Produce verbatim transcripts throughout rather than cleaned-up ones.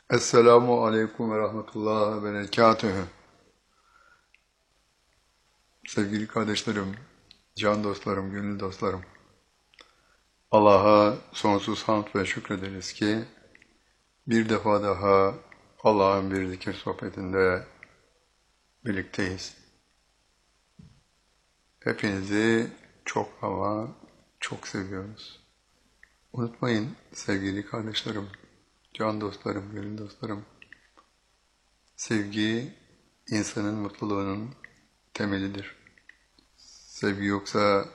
Esselamu Aleyküm ve Rahmetullah ve Berekatühü. Sevgili kardeşlerim, can dostlarım, gönül dostlarım. Allah'a sonsuz hamd ve şükrederiz ki bir defa daha Allah'ın bir zikir sohbetinde birlikteyiz. Hepinizi çok ama çok seviyoruz. Unutmayın sevgili kardeşlerim, can dostlarım, gönül dostlarım. Sevgi insanın mutluluğunun temelidir. Sevgi yoksa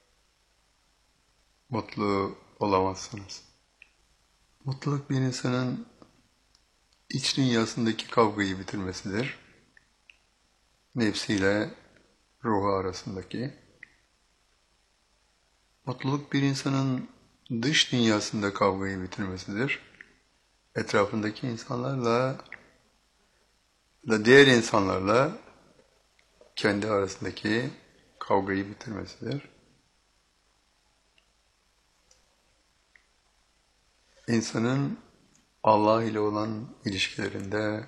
mutlu olamazsınız. Mutluluk bir insanın iç dünyasındaki kavgayı bitirmesidir. Nefsiyle ruhu arasındaki. Mutluluk bir insanın dış dünyasında kavgayı bitirmesidir. Etrafındaki insanlarla da diğer insanlarla kendi arasındaki kavgayı bitirmesidir. İnsanın Allah ile olan ilişkilerinde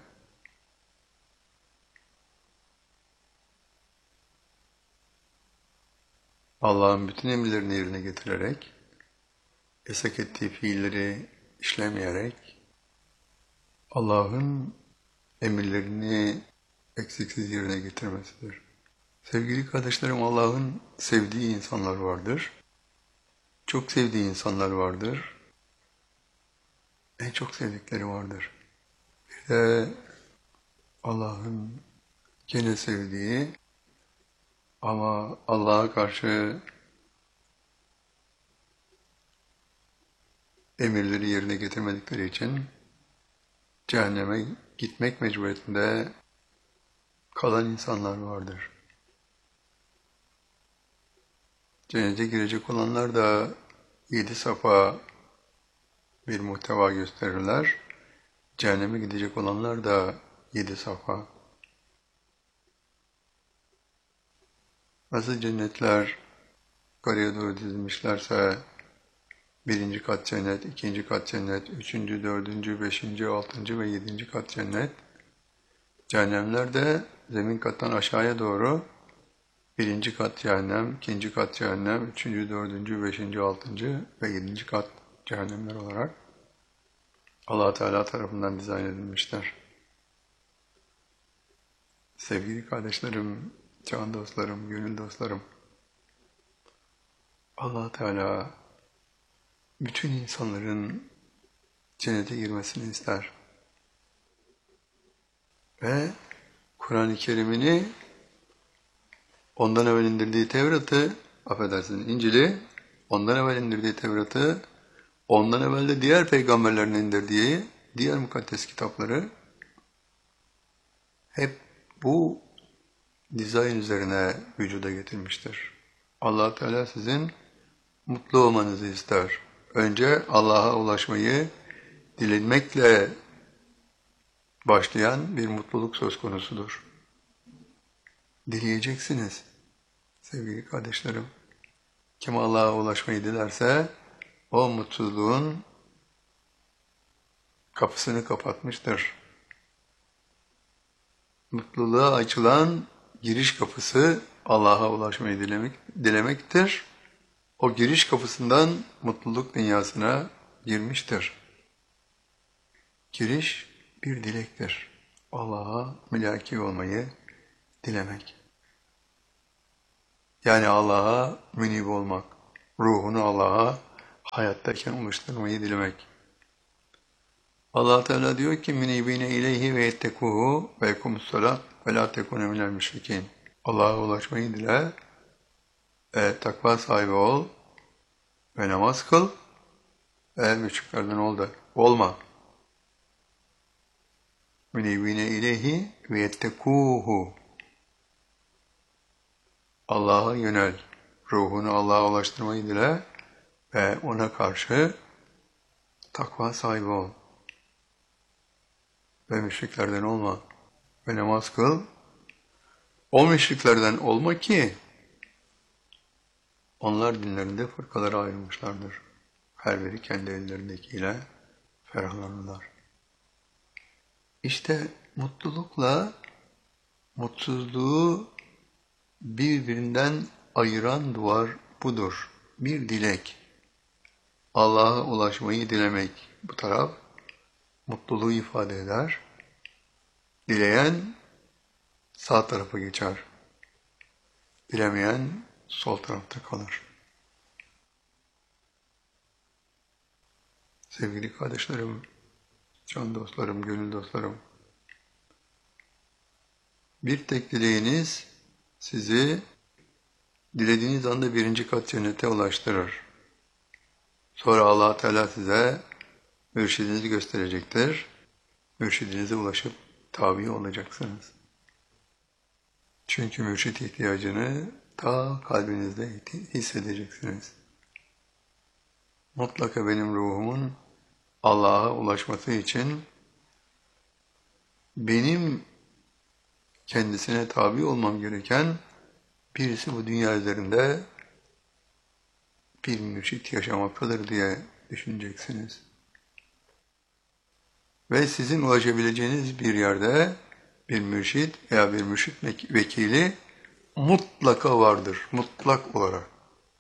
Allah'ın bütün emirlerini yerine getirerek, yasak ettiği fiilleri işlemeyerek, Allah'ın emirlerini eksiksiz yerine getirmesidir. Sevgili kardeşlerim, Allah'ın sevdiği insanlar vardır. Çok sevdiği insanlar vardır. En çok sevdikleri vardır. Bir de Allah'ın gene sevdiği ama Allah'a karşı emirleri yerine getirmedikleri için cehenneme gitmek mecburiyetinde kalan insanlar vardır. Cennete girecek olanlar da yedi safa bir muhteva gösterirler. Cehenneme gidecek olanlar da yedi safa. Nasıl cennetler yukarıya doğru dizilmişlerse birinci kat cennet, ikinci kat cennet, üçüncü, dördüncü, beşinci, altıncı ve yedinci kat cennet. Cehennemler de zemin kattan aşağıya doğru birinci kat cehennem, ikinci kat cehennem, üçüncü, dördüncü, beşinci, altıncı ve yedinci kat cehennemler olarak Allah Teala tarafından dizayn edilmişler. Sevgili kardeşlerim, can dostlarım, gönül dostlarım, Allah Teala bütün insanların cennete girmesini ister. Ve Kur'an-ı Kerim'ini ondan evvel indirdiği Tevrat'ı, affedersiniz İncil'i, ondan evvel indirdiği Tevrat'ı, ondan evvel de diğer peygamberlerin indirdiği diğer mukaddes kitapları hep bu dizayn üzerine vücuda getirmiştir. Allah Teala sizin mutlu olmanızı ister. Önce Allah'a ulaşmayı dilemekle başlayan bir mutluluk söz konusudur. Dileyeceksiniz sevgili kardeşlerim. Kim Allah'a ulaşmayı dilerse o mutsuzluğun kapısını kapatmıştır. Mutluluğa açılan giriş kapısı Allah'a ulaşmayı dilemek, dilemektir. O giriş kapısından mutluluk dünyasına girmiştir. Giriş bir dilektir. Allah'a mülaki olmayı dilemek. Yani Allah'a münib olmak. Ruhunu Allah'a hayattayken ulaştırmayı dilemek. Allah Teala diyor ki münibine ileyhi ve yettekuhu ve yekumussalat ve la tekune minel müşrikin. Allah'a ulaşmayı dile, e, takva sahibi ol ve namaz kıl ve müşriklerden ol da olma. Münibine ileyhi ve yettekuhu. Allah'a yönel. Ruhunu Allah'a ulaştırmayı dile ve ona karşı takva sahibi ol. Ve müşriklerden olma. Ve namaz kıl. O müşriklerden olma ki onlar dinlerinde fırkalara ayrılmışlardır. Her biri kendi ellerindekiyle ferahlanırlar. İşte mutlulukla mutsuzluğu birbirinden ayıran duvar budur. Bir dilek. Allah'a ulaşmayı dilemek bu taraf mutluluğu ifade eder. Dileyen sağ tarafa geçer. Dilemeyen sol tarafta kalır. Sevgili kardeşlerim, can dostlarım, gönül dostlarım, bir tek dileğiniz sizi dilediğiniz anda birinci kat cennete ulaştırır. Sonra Allah Teala size mürşidinizi gösterecektir. Mürşidinize ulaşıp tabi olacaksınız. Çünkü mürşit ihtiyacını ta kalbinizde hissedeceksiniz. Mutlaka benim ruhumun Allah'a ulaşması için benim kendisine tabi olmam gereken birisi bu dünya üzerinde bir mürşit yaşamaktadır diye düşüneceksiniz. Ve sizin ulaşabileceğiniz bir yerde bir mürşit veya bir mürşit vekili mutlaka vardır, mutlak olarak.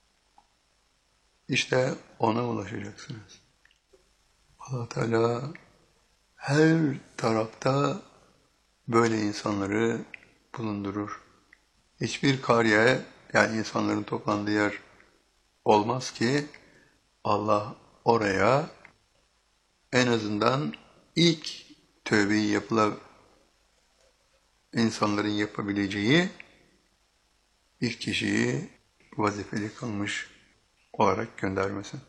İşte ona ulaşacaksınız. Allah Teala her tarafta böyle insanları bulundurur. Hiçbir kariye, yani insanların toplandığı yer olmaz ki Allah oraya en azından ilk tövbeyi yapıla insanların yapabileceği bir kişiyi vazifeli kılmış olarak göndermesin.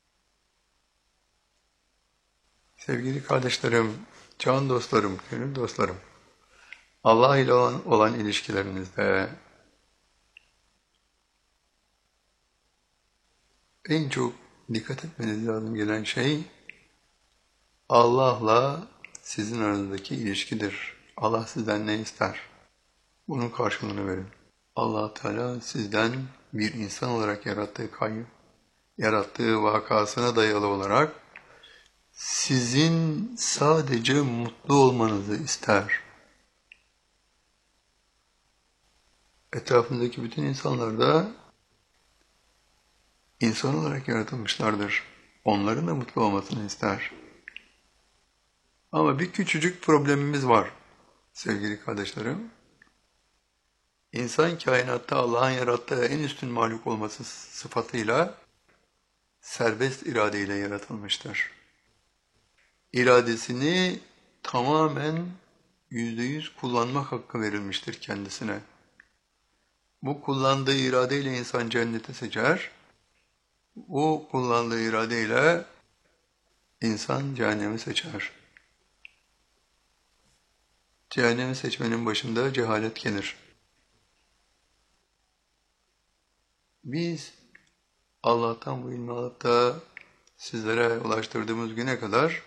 Sevgili kardeşlerim, can dostlarım, gönül dostlarım, Allah ile olan, olan ilişkilerinizde en çok dikkat etmeniz lazım gelen şey Allah'la sizin aranızdaki ilişkidir. Allah sizden ne ister? Bunun karşılığını verin. Allah Teala sizden bir insan olarak yarattığı kayyum, yarattığı vakasına dayalı olarak sizin sadece mutlu olmanızı ister. Etrafındaki bütün insanlar da insan olarak yaratılmışlardır. Onların da mutlu olmasını ister. Ama bir küçücük problemimiz var sevgili kardeşlerim. İnsan kainatta Allah'ın yarattığı en üstün mahluk olması sıfatıyla serbest iradeyle yaratılmıştır. İradesini tamamen yüzde yüz kullanmak hakkı verilmiştir kendisine. Bu kullandığı iradeyle insan cenneti seçer. Bu kullandığı iradeyle insan cehennemi seçer. Cehennemi seçmenin başında cehalet gelir. Biz Allah'tan bu ilmi alıp da sizlere ulaştırdığımız güne kadar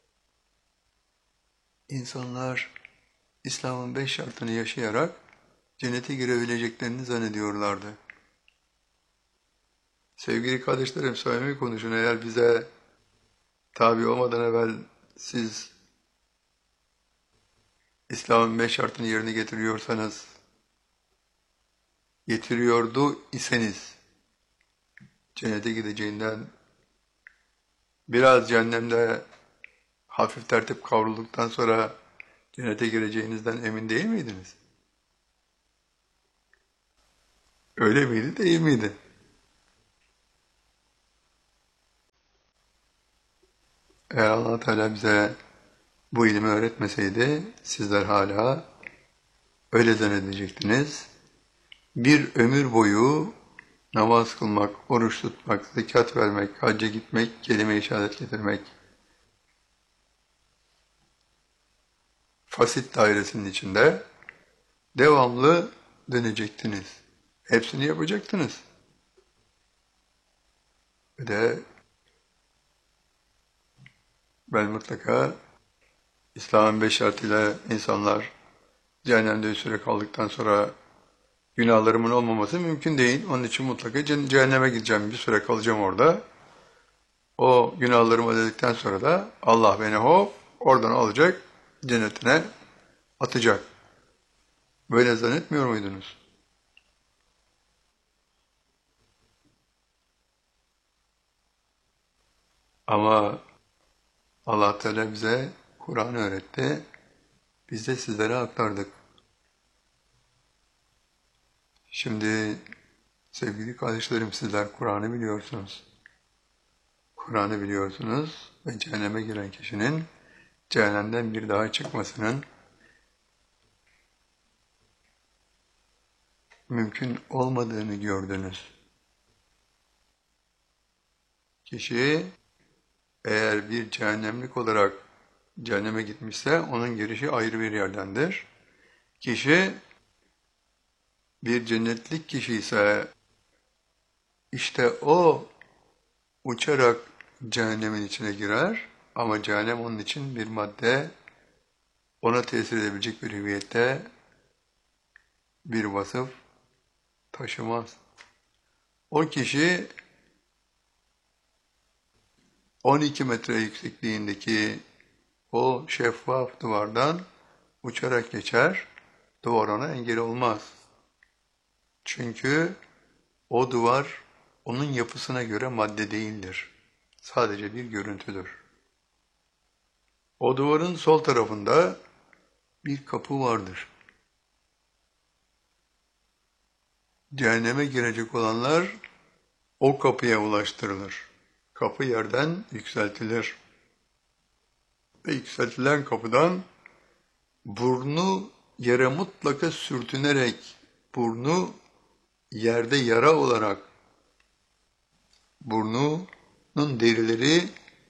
insanlar İslam'ın beş şartını yaşayarak cennete girebileceklerini zannediyorlardı. Sevgili kardeşlerim, samimi konuşun, eğer bize tabi olmadan evvel siz İslam'ın beş şartını yerine getiriyorsanız, getiriyordu iseniz, cennete gideceğinden, biraz cehennemde hafif tertip kavrulduktan sonra cennete gireceğinizden emin değil miydiniz? Öyle miydi, değil miydi? Eğer Allah Teala bize bu ilmi öğretmeseydi, sizler hala öyle zannedecektiniz. Bir ömür boyu namaz kılmak, oruç tutmak, zekat vermek, hacca gitmek, kelime-i şehadet getirmek, fasit dairesinin içinde devamlı dönecektiniz. Hepsini yapacaktınız. Ve de ben mutlaka İslam'ın beş şartıyla insanlar cehennemde bir süre kaldıktan sonra günahlarımın olmaması mümkün değil. Onun için mutlaka cehenneme gideceğim, bir süre kalacağım orada. O günahlarımı ödedikten sonra da Allah beni hop oradan alacak, cennetine atacak. Böyle zannetmiyor muydunuz? Ama Allah Teala bize Kur'an öğretti. Biz de sizlere aktardık. Şimdi sevgili kardeşlerim, sizler Kur'an'ı biliyorsunuz. Kur'an'ı biliyorsunuz ve cehenneme giren kişinin cehennemden bir daha çıkmasının mümkün olmadığını gördünüz. Kişi eğer bir cehennemlik olarak cehenneme gitmişse onun girişi ayrı bir yerdendir. Kişi bir cennetlik kişi ise işte o uçarak cehennemin içine girer ama cehennem onun için bir madde, ona tesir edebilecek bir hüviyette bir vasıf taşımaz. O kişi on iki metre yüksekliğindeki o şeffaf duvardan uçarak geçer, duvar ona engel olmaz. Çünkü o duvar onun yapısına göre madde değildir. Sadece bir görüntüdür. O duvarın sol tarafında bir kapı vardır. Cehenneme girecek olanlar o kapıya ulaştırılır. Kapı yerden yükseltilir. Ve yükseltilen kapıdan burnu yere mutlaka sürtünerek, burnu yerde yara olarak, burnunun derileri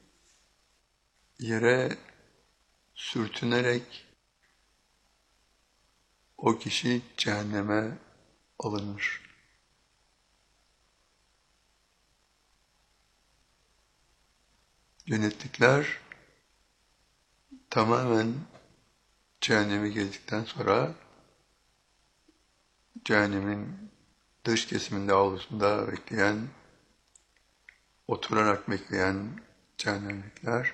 yere sürtünerek o kişi cehenneme alınır. Cennetlikler tamamen cehenneme geldikten sonra cehennemin dış kesiminde, avlusunda bekleyen, oturarak bekleyen cehennemlikler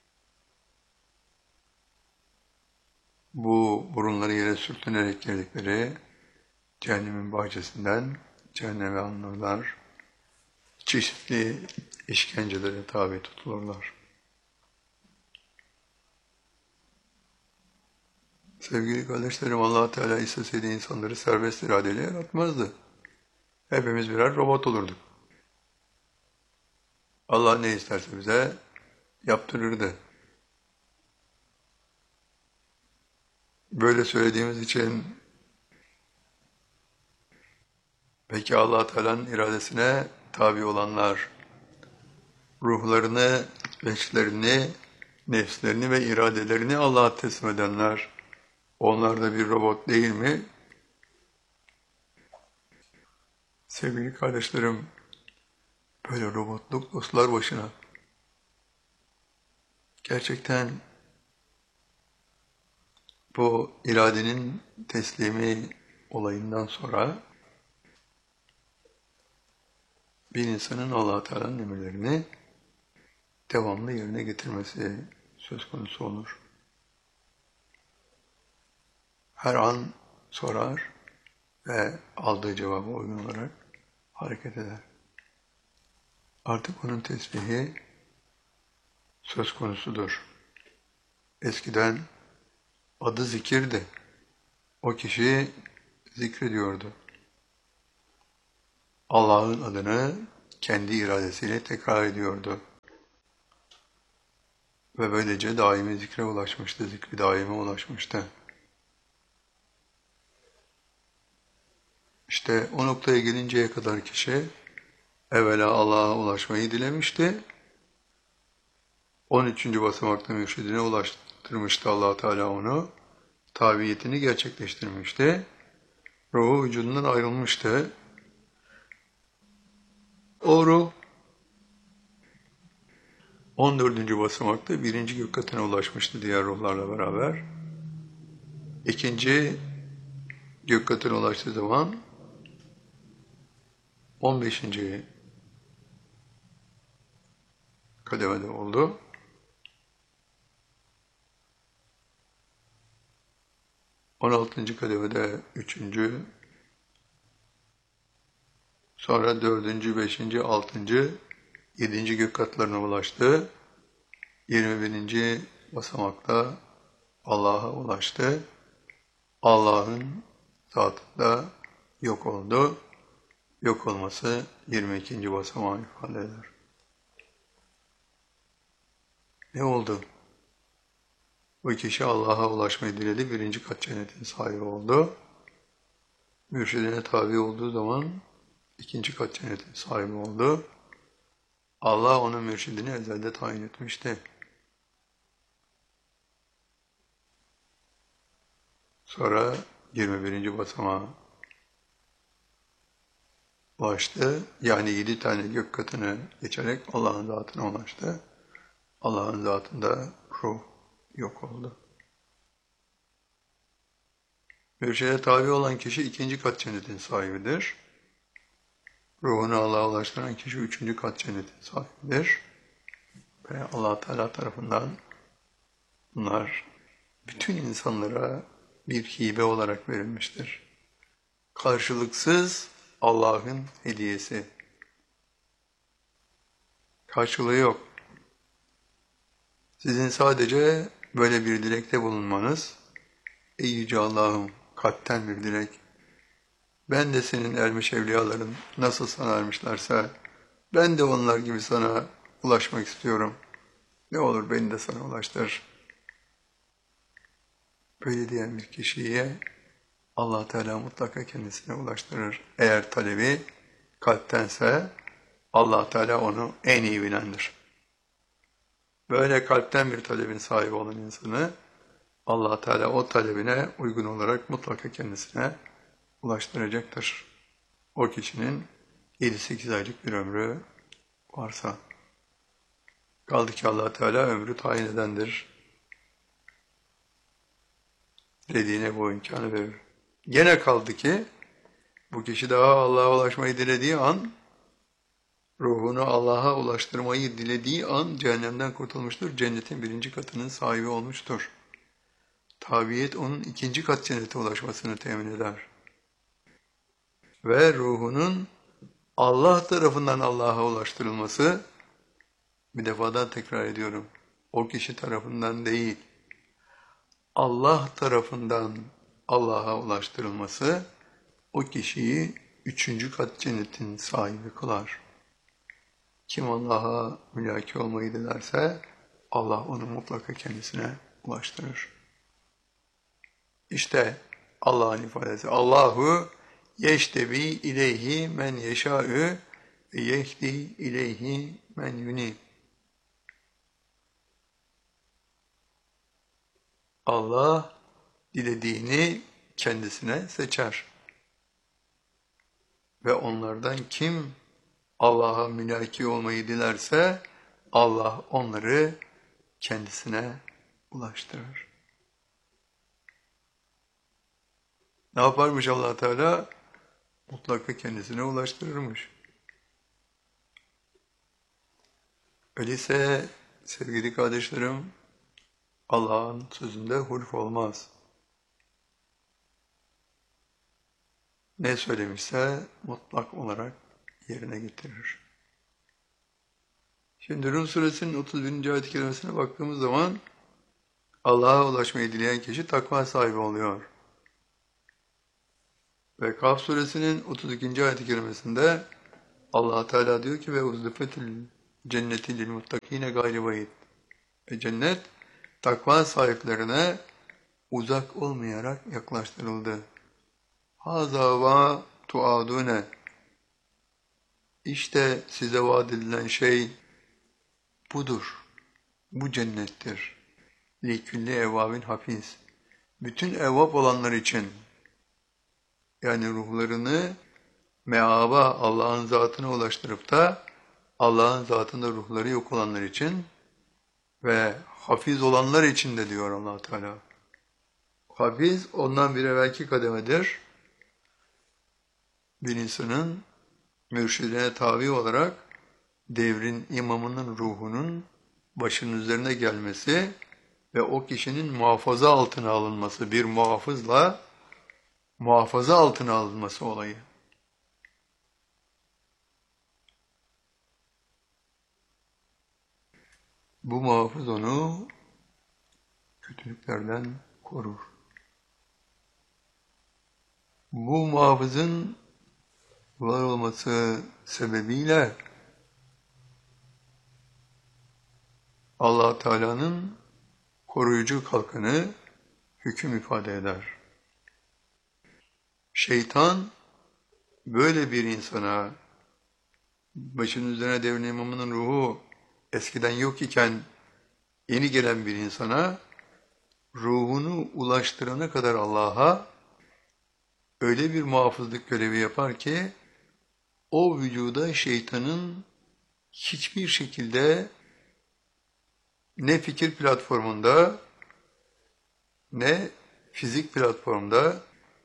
bu burunları yere sürtünerek geldikleri cehennemin bahçesinden cehenneme alınırlar. Çeşitli işkencelere tabi tutulurlar. Sevgili kardeşlerim, Allah Teala isteseydi insanları serbest iradeyle yaratmazdı. Hepimiz birer robot olurduk. Allah ne isterse bize yaptırırdı. Böyle söylediğimiz için peki Allah Teala'nın iradesine tabi olanlar, ruhlarını, veçlerini, nefslerini ve iradelerini Allah'a teslim edenler, onlar da bir robot değil mi? Sevgili kardeşlerim, böyle robotluk dostlar başına. Gerçekten bu iradenin teslimi olayından sonra bir insanın Allah Teala'nın emirlerini devamlı yerine getirmesi söz konusu olur. Her an sorar ve aldığı cevaba uygun olarak hareket eder. Artık onun tesbihi söz konusudur. Eskiden adı zikirdi. O kişi zikrediyordu. Allah'ın adını kendi iradesiyle tekrar ediyordu. Ve böylece daimi zikre ulaşmıştı, zikri daime ulaşmıştı. İşte o noktaya gelinceye kadar kişi evvela Allah'a ulaşmayı dilemişti. on üçüncü basamakta mürşidine ulaştırmıştı Allah Teala onu. Tabiyetini gerçekleştirmişti. Ruhu vücudundan ayrılmıştı. O ruh on dördüncü basamakta birinci gök katına ulaşmıştı diğer ruhlarla beraber. İkinci gök katına ulaştığı zaman on beşinci kademede oldu. on altıncı kademede üçüncü, sonra dördüncü, beşinci, altıncı, yedinci gök katlarına ulaştı. yirmi birinci basamakta Allah'a ulaştı. Allah'ın zatında yok oldu. Yok olması yirmi ikinci basamağı ifade eder. Ne oldu? Bu kişi Allah'a ulaşmayı diledi. Birinci kat cennetin sahibi oldu. Mürşidine tabi olduğu zaman ikinci kat cennetin sahibi oldu. Allah onun mürşidini ezelde tayin etmişti. Sonra yirmi birinci basamağa ulaştı. Yani yedi tane gök katını geçerek Allah'ın zatına ulaştı. Allah'ın zatında ruh yok oldu. Mürşide tabi olan kişi ikinci kat cennetin sahibidir. Ruhunu Allah'a ulaştıran kişi üçüncü kat cennetin sahibidir. Ve Allah Teala tarafından bunlar bütün insanlara bir hibe olarak verilmiştir. Karşılıksız Allah'ın hediyesi. Karşılığı yok. Sizin sadece böyle bir dilekte bulunmanız, ey Yüce Allah'ım, kalpten bir dilek, ben de senin ermiş evliyaların nasıl sana ermişlerse, ben de onlar gibi sana ulaşmak istiyorum. Ne olur beni de sana ulaştır. Böyle diyen bir kişiye Allah Teala mutlaka kendisine ulaştırır. Eğer talebi kalptense Allah Teala onu en iyi bilendir. Böyle kalpten bir talebin sahibi olan insanı Allah Teala o talebine uygun olarak mutlaka kendisine ulaştıracaktır. O kişinin yedi sekiz aylık bir ömrü varsa. Kaldı ki Allah Teala ömrü tayin edendir. Dediğine bu imkanı verir. Gene kaldı ki bu kişi daha Allah'a ulaşmayı dilediği an, ruhunu Allah'a ulaştırmayı dilediği an cehennemden kurtulmuştur. Cennetin birinci katının sahibi olmuştur. Tabiyet onun ikinci kat cennete ulaşmasını temin eder. Ve ruhunun Allah tarafından Allah'a ulaştırılması, bir defa daha tekrar ediyorum, o kişi tarafından değil, Allah tarafından Allah'a ulaştırılması, o kişiyi üçüncü kat cennetin sahibi kılar. Kim Allah'a mülaki olmayı dilerse, Allah onu mutlaka kendisine ulaştırır. İşte Allah'ın ifadesi. Allahu yeştebi ileyhi men yeşâ'ü ve yehdi ileyhi men yunib. Allah dilediğini kendisine seçer. Ve onlardan kim Allah'a mülaki olmayı dilerse Allah onları kendisine ulaştırır. Ne yaparmış Allah Teala? Mutlaka kendisine ulaştırırmış. Öyleyse sevgili kardeşlerim, Allah'ın sözünde hulf olmaz. Ne söylemişse mutlak olarak yerine getirir. Şimdi Rum suresinin otuz birinci ayet-i kerimesine baktığımız zaman Allah'a ulaşmayı dileyen kişi takva sahibi oluyor. Ve Kaf suresinin otuz ikinci ayet-i kerimesinde Allah Teala diyor ki ve uzdifetil cenneti lil muttakine gayri bayit. Ve cennet takva sahiplerine uzak olmayarak yaklaştırıldı. Haza va tuadune. İşte size vaat edilen şey budur. Bu cennettir. Likülli evvabin hafiz. Bütün evvab olanlar için, yani ruhlarını meaba Allah'ın zatına ulaştırıp da Allah'ın zatında ruhları yok olanlar için ve hafiz olanlar için de diyor Allah Teala. Hafiz ondan bir evvelki kademedir. Bir insanın mürşidine tabi olarak devrin imamının ruhunun başının üzerine gelmesi ve o kişinin muhafaza altına alınması, bir muhafızla muhafaza altına alınması olayı. Bu muhafız onu kötülüklerden korur. Bu muhafızın var olması sebebiyle Allah Teala'nın koruyucu kalkanı hüküm ifade eder. Şeytan böyle bir insana, başının üzerine devrin imamının ruhu eskiden yok iken yeni gelen bir insana ruhunu ulaştırana kadar Allah'a öyle bir muhafızlık görevi yapar ki o vücuda şeytanın hiçbir şekilde ne fikir platformunda ne fizik platformda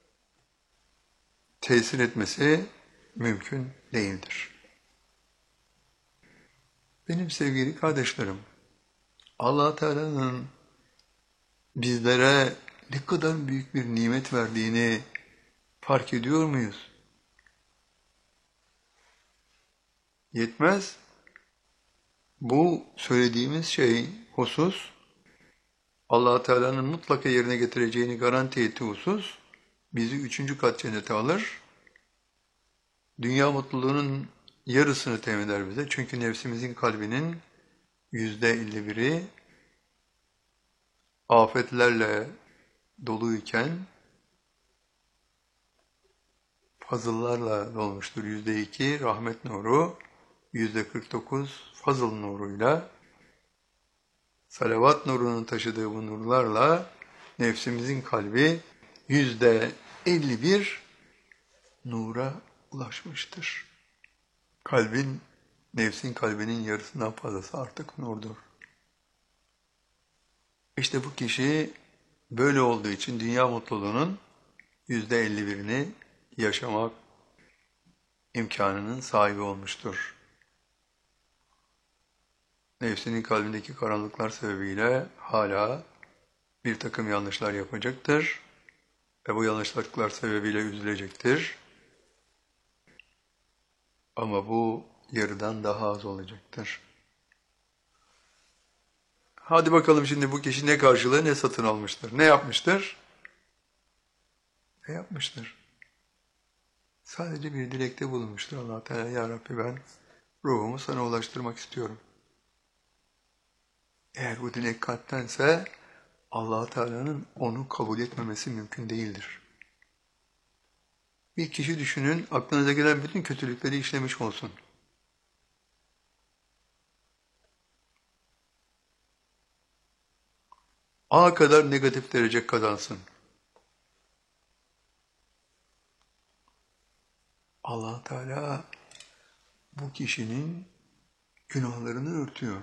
tesir etmesi mümkün değildir. Benim sevgili kardeşlerim, Allah Teala'nın bizlere ne kadar büyük bir nimet verdiğini fark ediyor muyuz? Yetmez. Bu söylediğimiz şey, husus, Allah Teala'nın mutlaka yerine getireceğini garanti ettiği husus, bizi üçüncü kat cennete alır. Dünya mutluluğunun yarısını temin eder bize. Çünkü nefsimizin kalbinin yüzde elli biri afetlerle doluyken fazıllarla dolmuştur. Yüzde iki rahmet nuru, yüzde kırk dokuz fazıl nuruyla, salavat nurunun taşıdığı bu nurlarla nefsimizin kalbi yüzde elli bir nura ulaşmıştır. Kalbin, nefsin kalbinin yarısından fazlası artık nurdur. İşte bu kişi böyle olduğu için dünya mutluluğunun yüzde elli birini yaşamak imkanının sahibi olmuştur. Nefsinin kalbindeki karanlıklar sebebiyle hala bir takım yanlışlar yapacaktır ve bu yanlışlıklar sebebiyle üzülecektir. Ama bu yarıdan daha az olacaktır. Hadi bakalım şimdi bu kişi ne karşılığı ne satın almıştır? Ne yapmıştır? Ne yapmıştır? Sadece bir dilekte bulunmuştur Allah Teala. Ya Rabbi, ben ruhumu sana ulaştırmak istiyorum. Eğer bu dilek kalptense Allah Teala'nın onu kabul etmemesi mümkün değildir. Bir kişi düşünün, aklınıza gelen bütün kötülükleri işlemiş olsun. A kadar negatif derece kazansın. Allah Teala bu kişinin günahlarını örtüyor.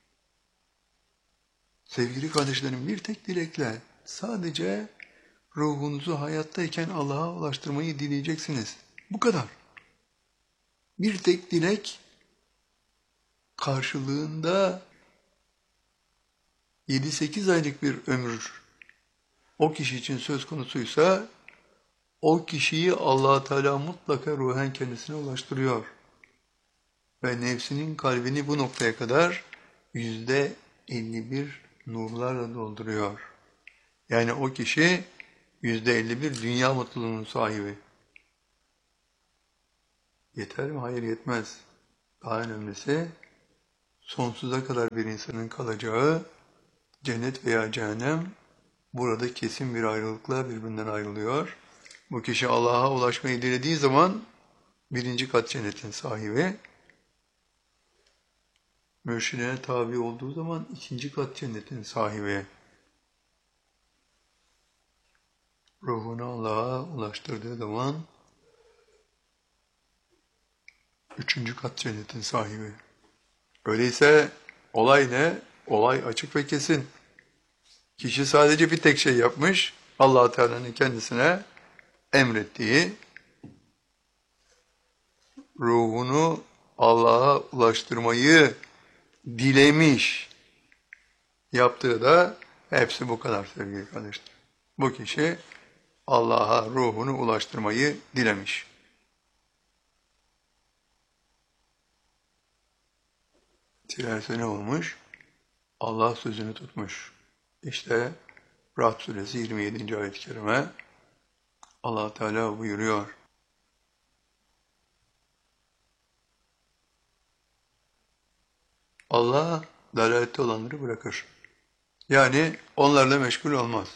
Sevgili kardeşlerim, bir tek dilekle sadece ruhunuzu hayattayken Allah'a ulaştırmayı dileyeceksiniz. Bu kadar. Bir tek dilek karşılığında yedi sekiz aylık bir ömür o kişi için söz konusuysa o kişiyi Allah Teala mutlaka ruhen kendisine ulaştırıyor. Ve nefsinin kalbini bu noktaya kadar yüzde elli bir nurlarla dolduruyor. Yani o kişi yüzde elli bir dünya mutluluğunun sahibi. Yeter mi? Hayır, yetmez. Daha önemlisi sonsuza kadar bir insanın kalacağı cennet veya cehennem burada kesin bir ayrılıkla birbirinden ayrılıyor. Bu kişi Allah'a ulaşmayı dilediği zaman birinci kat cennetin sahibi, mürşidine tabi olduğu zaman ikinci kat cennetin sahibi, ruhunu Allah'a ulaştırdığı zaman üçüncü kat cennetin sahibi. Öyleyse olay ne? Olay açık ve kesin. Kişi sadece bir tek şey yapmış, Allah Teala'nın kendisine emrettiği, ruhunu Allah'a ulaştırmayı dilemiş. Yaptığı da Hepsi bu kadar sevgili kardeşler. Bu kişi Allah'a ruhunu ulaştırmayı dilemiş. Dilerse ne olmuş? Allah sözünü tutmuş. İşte Ra'd suresi yirmi yedinci ayet-i kerime Allah Teala buyuruyor. Allah dalalette olanları bırakır. Yani onlarla meşgul olmaz.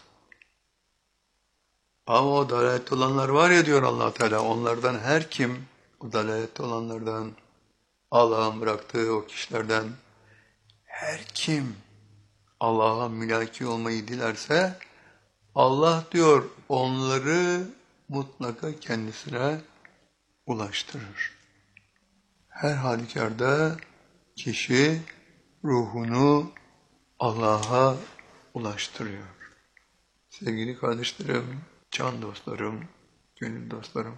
Ama o dalalette olanlar var ya diyor Allah Teala, onlardan her kim o dalalette olanlardan, Allah'ın bıraktığı o kişilerden her kim Allah'a mülaki olmayı dilerse Allah diyor onları mutlaka kendisine ulaştırır. Her halükarda kişi ruhunu Allah'a ulaştırıyor. Sevgili kardeşlerim, can dostlarım, gönül dostlarım.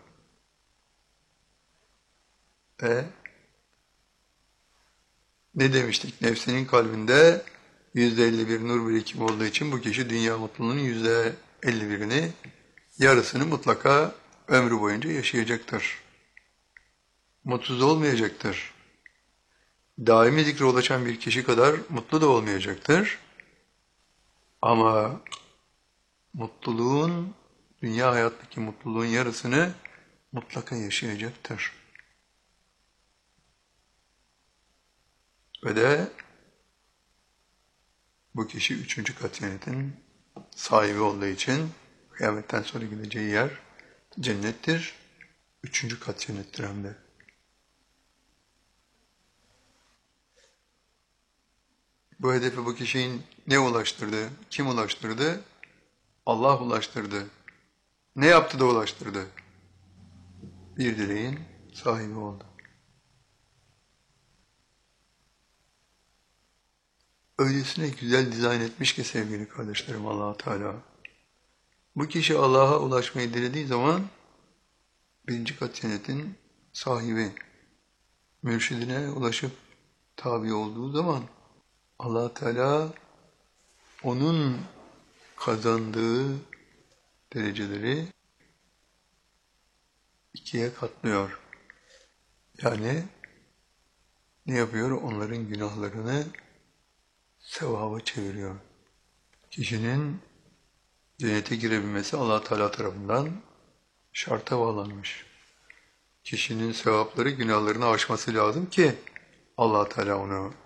Ve ne demiştik? Nefsinin kalbinde yüzde elli bir nur birikimi olduğu için bu kişi dünya mutluluğunun yüzde elli birini, yarısını mutlaka ömrü boyunca yaşayacaktır. Mutsuz olmayacaktır. Daimi zikre ulaşan bir kişi kadar mutlu da olmayacaktır. Ama mutluluğun, dünya hayattaki mutluluğun yarısını mutlaka yaşayacaktır. Ve de bu kişi üçüncü kat cennetin sahibi olduğu için kıyametten sonra gideceği yer cennettir. Üçüncü kat cennettir hem de. Bu hedefe bu kişinin ne ulaştırdı? Kim ulaştırdı? Allah ulaştırdı. Ne yaptı da ulaştırdı? Bir dileğin sahibi oldu. Öylesine güzel dizayn etmiş ki sevgili kardeşlerim Allah Teala. Bu kişi Allah'a ulaşmayı dilediği zaman birinci kat cennetin sahibi, mürşidine ulaşıp tabi olduğu zaman Allah Teala onun kazandığı dereceleri ikiye katlıyor. Yani ne yapıyor? Onların günahlarını sevaba çeviriyor. Kişinin cennete girebilmesi Allah Teala tarafından şarta bağlanmış. Kişinin sevapları günahlarını aşması lazım ki Allah Teala onu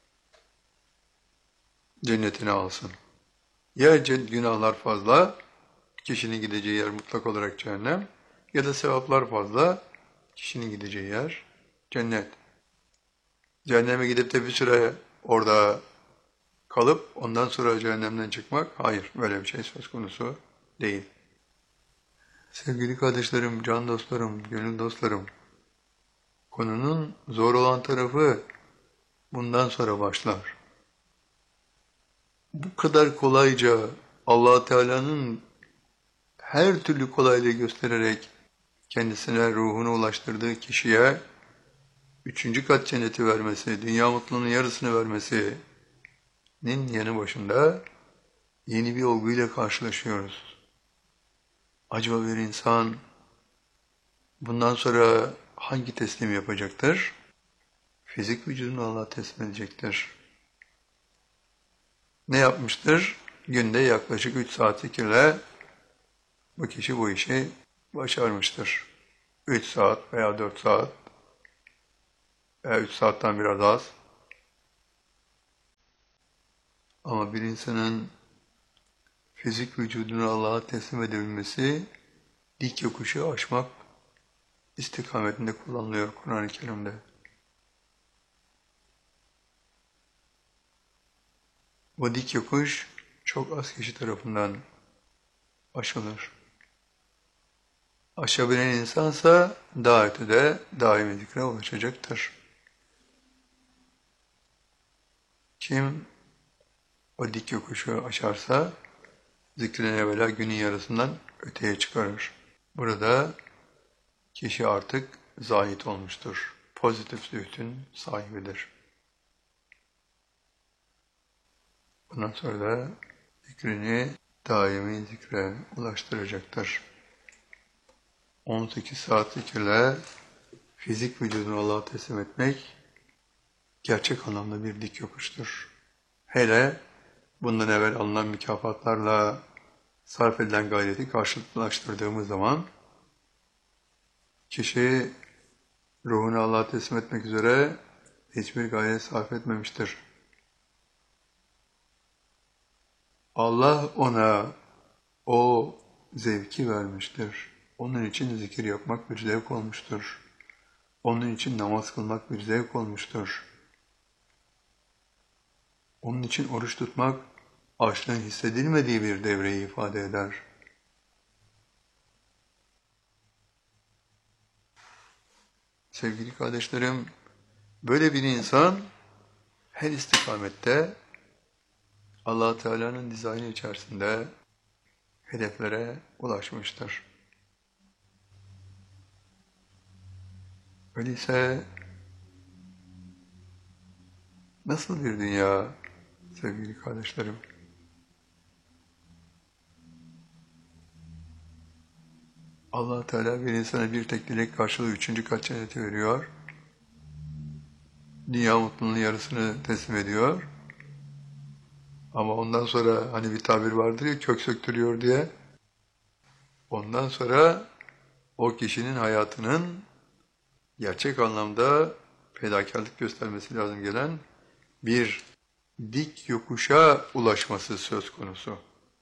cennetine alsın. Ya günahlar fazla, kişinin gideceği yer mutlak olarak cehennem, ya da sevaplar fazla, kişinin gideceği yer cennet. Cehenneme gidip de bir süre orada kalıp ondan sonra cehennemden çıkmak, hayır, böyle bir şey söz konusu değil. Sevgili kardeşlerim, can dostlarım, gönül dostlarım, konunun zor olan tarafı bundan sonra başlar. Bu kadar kolayca Allah Teala'nın her türlü kolaylığı göstererek kendisine ruhunu ulaştırdığı kişiye üçüncü kat cenneti vermesi, dünya mutluluğunun yarısını vermesinin yanı başında yeni bir olguyla karşılaşıyoruz. Acaba bir insan bundan sonra hangi teslim yapacaktır? Fizik vücudunu Allah'a teslim edecektir. Ne yapmıştır? Günde yaklaşık üç saat zikirle bu kişi bu işi başarmıştır. üç saat veya dört saat veya üç saatten biraz az. Ama bir insanın fizik vücudunu Allah'a teslim edebilmesi, dik yokuşu aşmak istikametinde kullanılıyor Kur'an-ı Kerim'de. Bu dik yokuş çok az kişi tarafından aşılır. Aşabilen insansa daha ötede daimi zikre ulaşacaktır. Kim o dik yokuşu aşarsa zikrin evvela günün yarısından öteye çıkarır. Burada kişi artık zahit olmuştur. Pozitif zühdün sahibidir. Bundan sonra da zikrini daimi zikre ulaştıracaktır. on sekiz saat zikirle fizik vücudunu Allah'a teslim etmek gerçek anlamda bir dik yokuştur. Hele bundan evvel alınan mükafatlarla sarf edilen gayreti karşılıklılaştırdığımız zaman kişi ruhunu Allah'a teslim etmek üzere hiçbir gayret sarf etmemiştir. Allah ona o zevki vermiştir. Onun için zikir yapmak bir zevk olmuştur. Onun için namaz kılmak bir zevk olmuştur. Onun için oruç tutmak açlığın hissedilmediği bir devreyi ifade eder. Sevgili kardeşlerim, böyle bir insan her istikamette Allah Teala'nın dizaynı içerisinde hedeflere ulaşmıştır. Öyleyse nasıl bir dünya sevgili kardeşlerim? Allah Teala bir insana bir tek dilek karşılığı üçüncü kat cenneti veriyor. Dünya mutluluğunun yarısını teslim ediyor. Ama ondan sonra hani bir tabir vardır ya, kök söktürüyor diye. Ondan sonra o kişinin hayatının gerçek anlamda fedakarlık göstermesi lazım gelen bir dik yokuşa ulaşması söz konusu.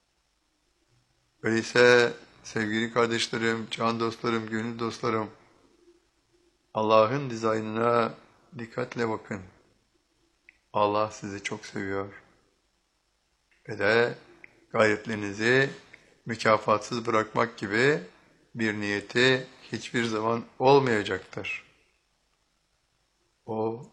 Öyleyse sevgili kardeşlerim, can dostlarım, gönül dostlarım, Allah'ın dizaynına dikkatle bakın. Allah sizi çok seviyor. Ve de gayretlerinizi mükafatsız bırakmak gibi bir niyeti hiçbir zaman olmayacaktır. O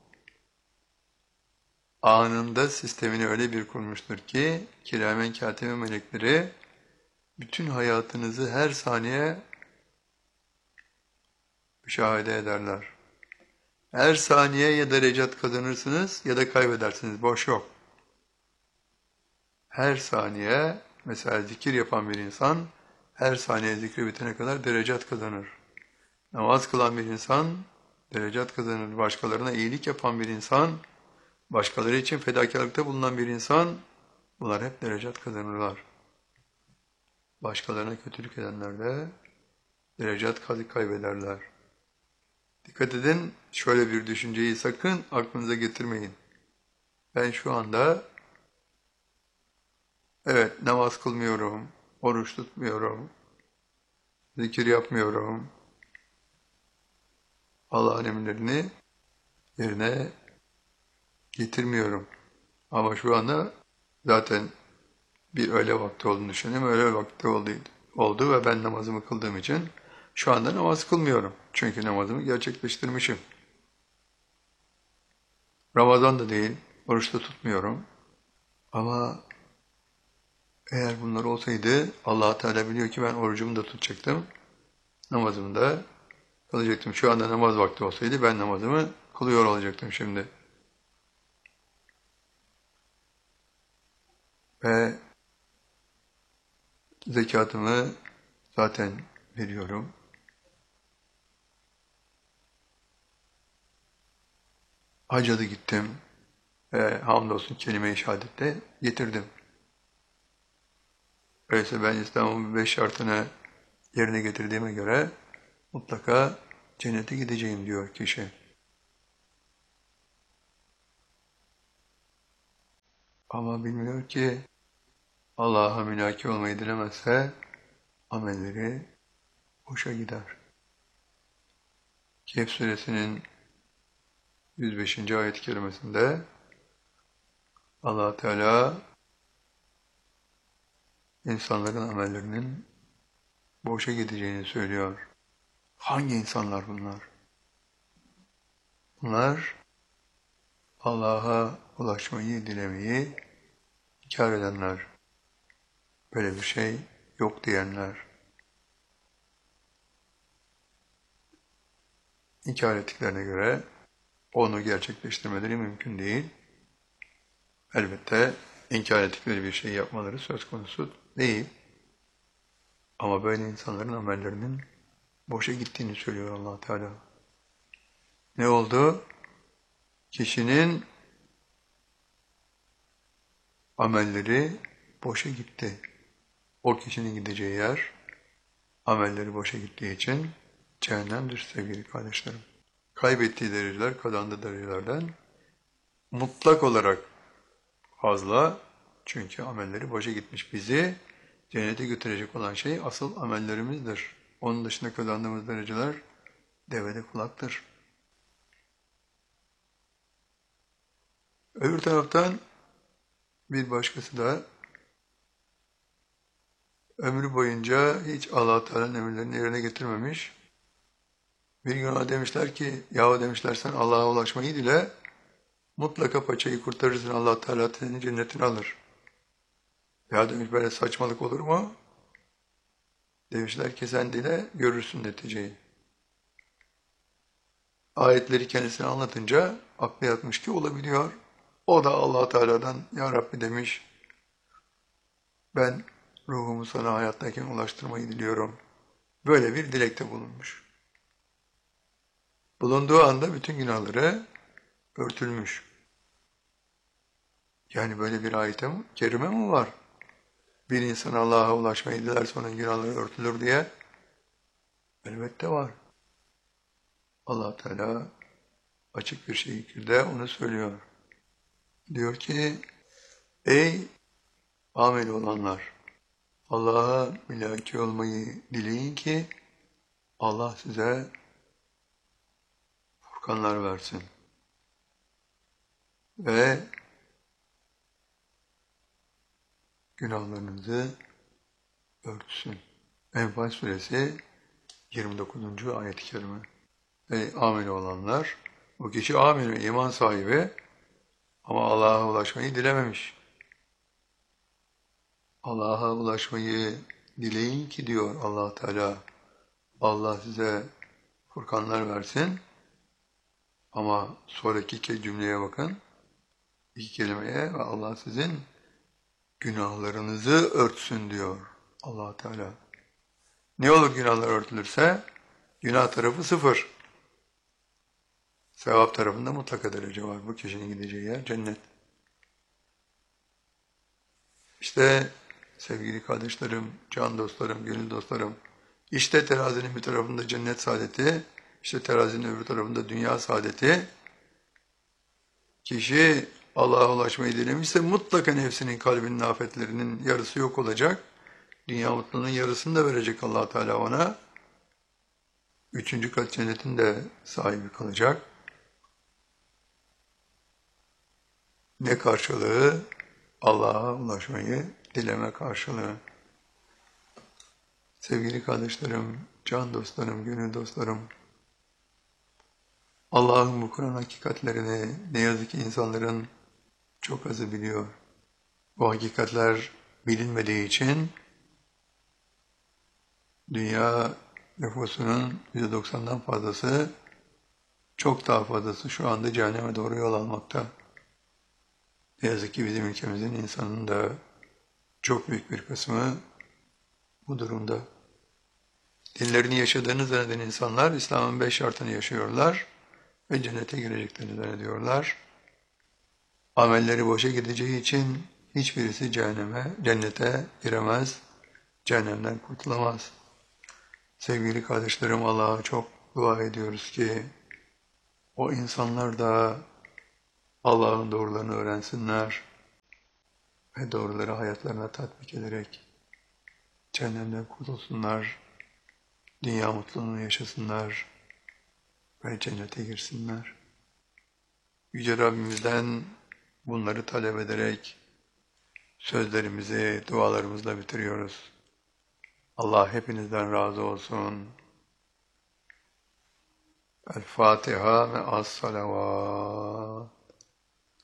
anında sistemini öyle bir kurmuştur ki kiramen katibe melekleri bütün hayatınızı her saniye müşahede ederler. Her saniye ya derecat kazanırsınız ya da kaybedersiniz. Boş yok. Her saniye, mesela zikir yapan bir insan, her saniye zikri bitene kadar derecat kazanır. Namaz kılan bir insan, derecat kazanır. Başkalarına iyilik yapan bir insan, başkaları için fedakarlıkta bulunan bir insan, bunlar hep derecat kazanırlar. Başkalarına kötülük edenler de derecat kaybederler. Dikkat edin, şöyle bir düşünceyi sakın aklınıza getirmeyin. Ben şu anda, evet, namaz kılmıyorum, oruç tutmuyorum, zikir yapmıyorum, Allah'ın emirlerini yerine getirmiyorum. Ama şu anda zaten bir öğle vakti olduğunu düşünüyorum. Öğle vakti oldu, oldu ve ben namazımı kıldığım için şu anda namaz kılmıyorum. Çünkü namazımı gerçekleştirmişim. Ramazan da değil, oruç da tutmuyorum. Ama eğer bunlar olsaydı Allah Teala biliyor ki ben orucumu da tutacaktım. Namazımı da kılacaktım. Şu anda namaz vakti olsaydı ben namazımı kılıyor olacaktım şimdi. Ve zekatımı zaten veriyorum. Hacca da gittim ve hamdolsun kelime-i şehadette getirdim. Öyleyse ben İslam'ın beş şartını yerine getirdiğime göre mutlaka cennete gideceğim diyor kişi. Ama bilmiyor ki Allah'a münaki olmayı dilemezse amelleri boşa gider. Kehf suresinin yüz beşinci ayet-i kerimesinde Allah Teala insanların amellerinin boşa gideceğini söylüyor. Hangi insanlar bunlar? Bunlar Allah'a ulaşmayı dilemeyi inkar edenler. Böyle bir şey yok diyenler. İnkar ettiklerine göre onu gerçekleştirmeleri mümkün değil. Elbette inkar ettikleri bir şey yapmaları söz konusu değil. Ama böyle insanların amellerinin boşa gittiğini söylüyor Allah Teala. Ne oldu? Kişinin amelleri boşa gitti. O kişinin gideceği yer, amelleri boşa gittiği için cehennemdir sevgili kardeşlerim. Kaybettiği dereceler kazandığı derecelerden mutlak olarak fazla, çünkü amelleri boşa gitmiş. Bizi cennete götürecek olan şey asıl amellerimizdir. Onun dışında kazandığımız dereceler devede kulaktır. Öbür taraftan bir başkası da ömrü boyunca hiç Allah Teala'nın emirlerini yerine getirmemiş. Bir gün ona demişler ki, yahu demişler sen Allah'a ulaşmayı dile, mutlaka paçayı kurtarırsın, Allah Teala senin cennetini alır. Ya demiş böyle saçmalık olur mu? Demişler ki sen dile görürsün neticeyi. Ayetleri kendisine anlatınca aklı yatmış ki olabiliyor. O da Allah Teala'dan ya Rabbi demiş, ben ruhumu sana hayattayken ulaştırmayı diliyorum. Böyle bir dilekte bulunmuş. Bulunduğu anda bütün günahları örtülmüş. Yani böyle bir ayet-i kerime mi var? Bir insan Allah'a ulaşmayı dilerse onun günahları örtülür diye. Elbette var. Allah Teala açık bir şekilde onu söylüyor. Diyor ki, ey amel olanlar, Allah'a mülaki olmayı dileyin ki Allah size furkanlar versin. Ve günahlarınızı örtsün. Enfal suresi yirmi dokuzuncu ayet-i kerime. Ey amel olanlar, bu kişi amel, iman sahibi ama Allah'a ulaşmayı dilememiş. Allah'a ulaşmayı dileyin ki diyor Allah Teala, Allah size furkanlar versin. Ama sonraki iki cümleye bakın, iki kelimeye, ve Allah sizin günahlarınızı örtsün diyor Allah Teala. Ne olur günahlar örtülürse? Günah tarafı sıfır. Sevap tarafında mutlaka derece var. Bu kişinin gideceği yer cennet. İşte sevgili kardeşlerim, can dostlarım, gönül dostlarım, işte terazinin bir tarafında cennet saadeti, işte terazinin öbür tarafında dünya saadeti. Kişi Allah'a ulaşmayı dilemişse mutlaka nefsinin, kalbinin afetlerinin yarısı yok olacak. Dünya mutluluğunun yarısını da verecek Allah Teala ona. Üçüncü kat cennetin de sahibi kalacak. Ne karşılığı? Allah'a ulaşmayı dileme karşılığı. Sevgili kardeşlerim, can dostlarım, gönül dostlarım, Allah'ın bu Kur'an hakikatlerini ne yazık ki insanların çok azı biliyor. Bu hakikatler bilinmediği için dünya nüfusunun yüzde doksandan fazlası, çok daha fazlası şu anda cehenneme doğru yol almakta. Ne yazık ki bizim ülkemizin insanının da çok büyük bir kısmı bu durumda. Dinlerini yaşadığını zanneden insanlar İslam'ın beş şartını yaşıyorlar ve cennete gireceklerini zannediyorlar. Amelleri boşa gideceği için hiçbirisi cehenneme, cennete giremez, cehennemden kurtulamaz. Sevgili kardeşlerim, Allah'a çok dua ediyoruz ki o insanlar da Allah'ın doğrularını öğrensinler ve doğruları hayatlarına tatbik ederek cehennemden kurtulsunlar, dünya mutluluğunu yaşasınlar ve cennete girsinler. Yüce Rabbimizden bunları talep ederek sözlerimizi dualarımızla bitiriyoruz. Allah hepinizden razı olsun. El Fatiha ve as-salavat.